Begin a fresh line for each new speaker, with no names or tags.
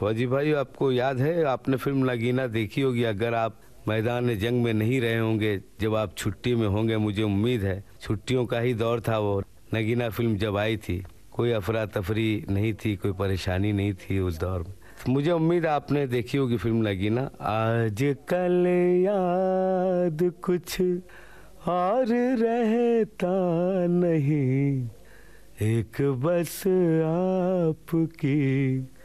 फौजी भाई, आपको याद है, आपने फिल्म नगीना देखी होगी। अगर आप मैदान जंग में नहीं रहे होंगे, जब आप छुट्टी में होंगे, मुझे उम्मीद है, छुट्टियों का ही दौर था वो। नगीना फिल्म जब आई थी, कोई अफरा तफरी नहीं थी, कोई परेशानी नहीं थी उस दौर में। मुझे उम्मीद है आपने देखी होगी फिल्म नगीना। आज कल याद कुछ और रहता नहीं, एक बस आपकी